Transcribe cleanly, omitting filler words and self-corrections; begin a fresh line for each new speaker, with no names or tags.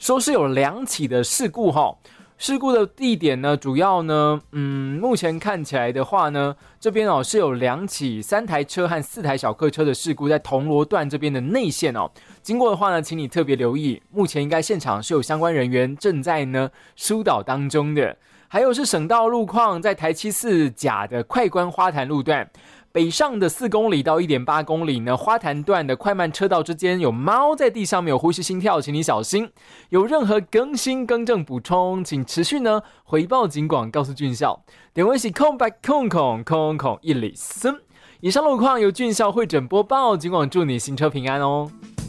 说是有2起的事故哈。事故的地点呢，主要呢，目前看起来的话呢，这边是有2起3台车和4台小客车的事故，在铜锣段这边的内线经过的话呢，请你特别留意，目前应该现场是有相关人员正在呢疏导当中的。还有是省道路况，在台74甲的快关花坛路段。北上的4公里到 1.8 公里呢，花坛段的快慢车道之间有猫在地上没有呼吸心跳，请你小心。有任何更新更正补充，请持续呢回报警广告诉俊孝。点位是空白空1里森。以上路况由俊孝会诊播报，警广祝你行车平安哦。